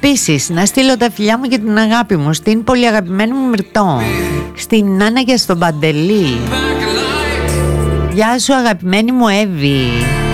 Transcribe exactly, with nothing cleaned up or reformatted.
Επίσης, να στείλω τα φιλιά μου και την αγάπη μου στην πολύ αγαπημένη μου Μυρτώ, στην Νάνα και στον Παντελή. Γεια σου αγαπημένη μου Εύη.